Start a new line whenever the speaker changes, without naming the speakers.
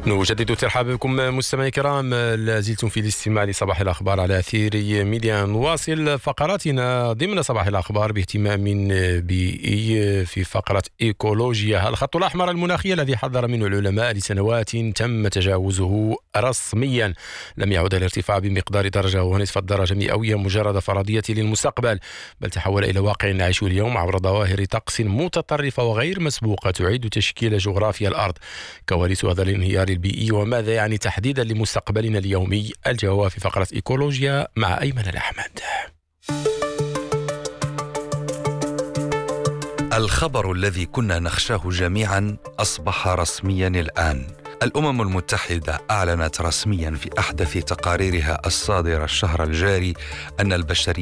نجدد ترحابكم مستمعي الكرام، لازلتم في الاستماع لصباح الأخبار على أثير ميديا. نواصل فقراتنا ضمن صباح الأخبار باهتمام بيئي في فقرة إيكولوجيا. الخط الأحمر المناخي الذي حذر منه العلماء لسنوات تم تجاوزه رسميا. لم يعد الارتفاع بمقدار درجة ونصف الدرجة مئوية مجرد فرضية للمستقبل، بل تحول إلى واقع نعيشه اليوم عبر ظواهر طقس متطرفة وغير مسبوقة تعيد تشكيل جغرافيا الأرض. كواليس هذا الانهيار البيئي وماذا يعني تحديدا لمستقبلنا اليومي؟ الجواب في فقرة إيكولوجيا مع أيمن الأحمد.
الخبر الذي كنا نخشاه جميعا أصبح رسميا الآن. الأمم المتحدة أعلنت رسميا في أحدث تقاريرها الصادرة الشهر الجاري أن البشرية